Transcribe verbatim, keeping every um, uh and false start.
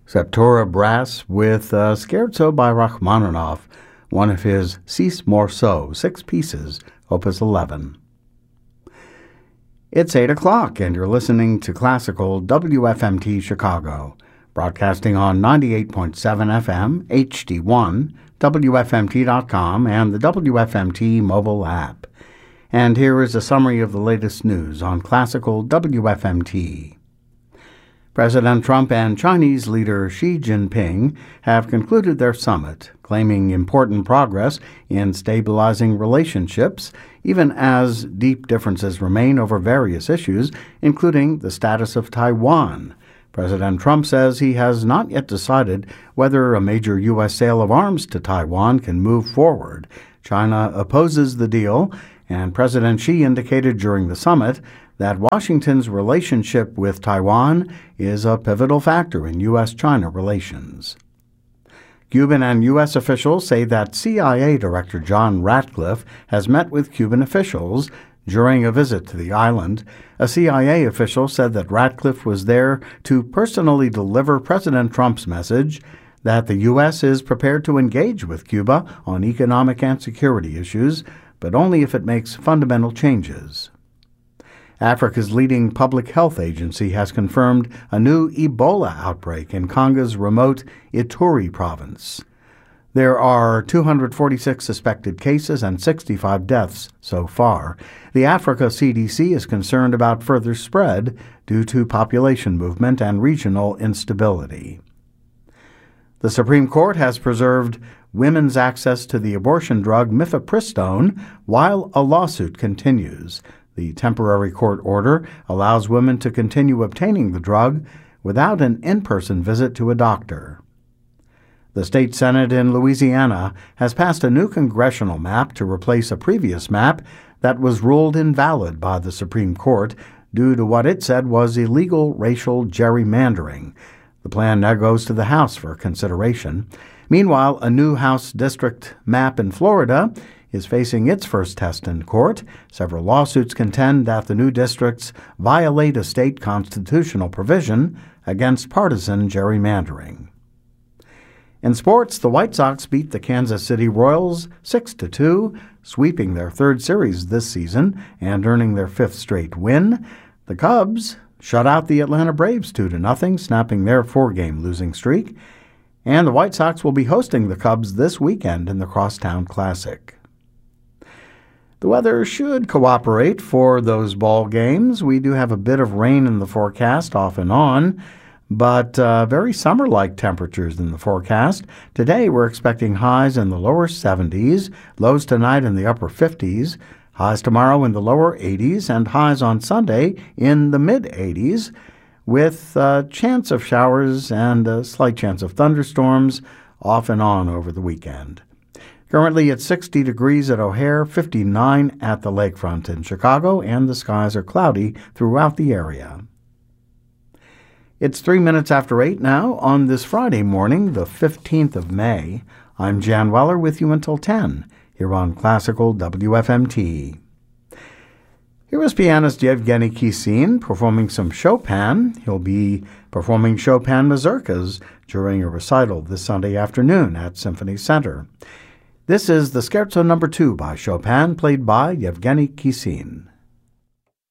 Septura Brass with uh, Scherzo by Rachmaninoff, one of his Six Morceaux, six pieces, Opus eleven. It's eight o'clock, and you're listening to Classical W F M T Chicago, broadcasting on ninety-eight point seven F M, H D one, W F M T dot com, and the W F M T mobile app. And here is a summary of the latest news on Classical W F M T. President Trump and Chinese leader Xi Jinping have concluded their summit, claiming important progress in stabilizing relationships, even as deep differences remain over various issues, including the status of Taiwan. President Trump says he has not yet decided whether a major U S sale of arms to Taiwan can move forward. China opposes the deal, and President Xi indicated during the summit that Washington's relationship with Taiwan is a pivotal factor in U S China relations. Cuban and U S officials say that C I A Director John Ratcliffe has met with Cuban officials during a visit to the island. A C I A official said that Ratcliffe was there to personally deliver President Trump's message that the U S is prepared to engage with Cuba on economic and security issues, but only if it makes fundamental changes. Africa's leading public health agency has confirmed a new Ebola outbreak in Congo's remote Ituri province. There are two hundred forty-six suspected cases and sixty-five deaths so far. The Africa C D C is concerned about further spread due to population movement and regional instability. The Supreme Court has preserved women's access to the abortion drug mifepristone while a lawsuit continues. The temporary court order allows women to continue obtaining the drug without an in-person visit to a doctor. The state Senate in Louisiana has passed a new congressional map to replace a previous map that was ruled invalid by the Supreme Court due to what it said was illegal racial gerrymandering. The plan now goes to the House for consideration. Meanwhile, a new House district map in Florida is facing its first test in court. Several lawsuits contend that the new districts violate a state constitutional provision against partisan gerrymandering. In sports, the White Sox beat the Kansas City Royals six to two, sweeping their third series this season and earning their fifth straight win. The Cubs shut out the Atlanta Braves two to nothing, snapping their four-game losing streak. And the White Sox will be hosting the Cubs this weekend in the Crosstown Classic. The weather should cooperate for those ball games. We do have a bit of rain in the forecast off and on, but uh, very summer-like temperatures in the forecast. Today we're expecting highs in the lower seventies, lows tonight in the upper fifties, highs tomorrow in the lower eighties, and highs on Sunday in the mid-eighties, with a chance of showers and a slight chance of thunderstorms off and on over the weekend. Currently it's sixty degrees at O'Hare, fifty-nine at the lakefront in Chicago, and the skies are cloudy throughout the area. It's three minutes after eight now on this Friday morning, the fifteenth of May. I'm Jan Weller with you until ten, here on Classical W F M T. Here is pianist Yevgeny Kissin performing some Chopin. He'll be performing Chopin mazurkas during a recital this Sunday afternoon at Symphony Center. This is the Scherzo number two by Chopin, played by Yevgeny Kissin.